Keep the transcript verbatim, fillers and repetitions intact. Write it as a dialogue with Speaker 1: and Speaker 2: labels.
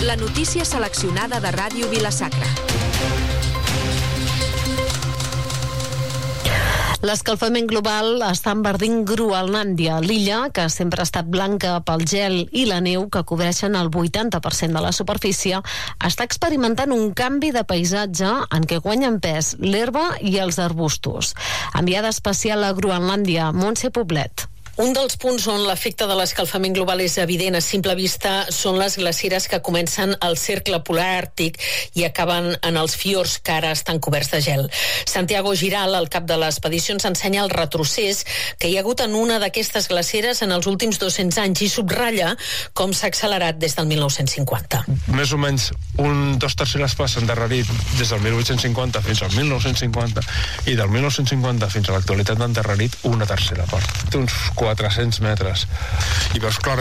Speaker 1: La notícia seleccionada de Ràdio Vila-sacra.
Speaker 2: L'escalfament global està enverdint Groenlàndia, l'illa que sempre ha estat blanca pel gel i la neu que cobreixen el vuitanta per cent de la superfície, està experimentant un canvi de paisatge en què guanyen pes l'herba i els arbustos. Enviada especial a Groenlàndia, Montse Poblet.
Speaker 3: Un dels punts on l'efecte de l'escalfament global és evident a simple vista són les glaceres que comencen al cercle polar àrtic i acaben en els fiords que ara estan coberts de gel. Santiago Giral, el cap de l'expedició, ens ensenya el retrocés que hi ha hagut en una d'aquestes glaceres en els últims dos-cents anys i subratlla com s'ha accelerat des del mil nou-cents cinquanta.
Speaker 4: Més o menys un dos terceres parts endarrerit des del mil vuit-cents cinquanta fins al mil nou-cents cinquanta i del mil nou-cents cinquanta fins a l'actualitat endarrerit una tercera part. Té uns quatre-cents metres. I veus clar